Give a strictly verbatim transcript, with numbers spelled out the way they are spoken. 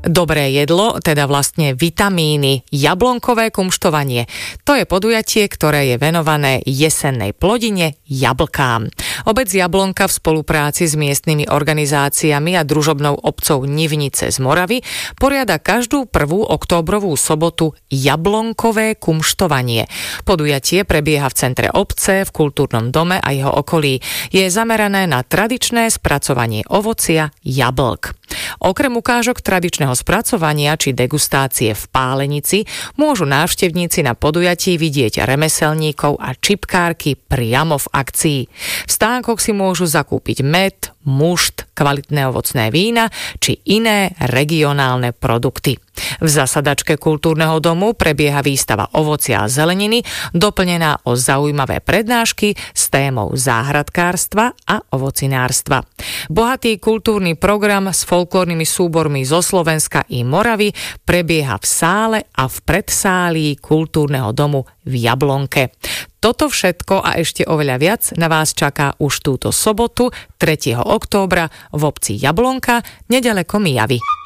Dobré jedlo, teda vlastne vitamíny, jablonkové kumštovanie. To je podujatie, ktoré je venované jesennej plodine jablkám. Obec Jablonka v spolupráci s miestnymi organizáciami a družobnou obcou Nivnice z Moravy poriada každú prvú októbrovú sobotu jablonkové kumštovanie. Podujatie prebieha v centre obce, v kultúrnom dome a jeho okolí. Je zamerané na tradičné spracovanie ovocia jablk. Okrem ukážok tradičného spracovania či degustácie v Pálenici môžu návštevníci na podujatí vidieť remeselníkov a čipkárky priamo v akcii. V stánkoch si môžu zakúpiť med, mušt, kvalitné ovocné vína či iné regionálne produkty. V zasadačke kultúrneho domu prebieha výstava ovocia a zeleniny, doplnená o zaujímavé prednášky s témou záhradkárstva a ovocinárstva. Bohatý kultúrny program s folklórnymi súbormi zo Slovenska i Moravy prebieha v sále a v predsálí kultúrneho domu v Jablonke. Toto všetko a ešte oveľa viac na vás čaká už túto sobotu, tretieho októbra v obci Jablonka, neďaleko Mijavy.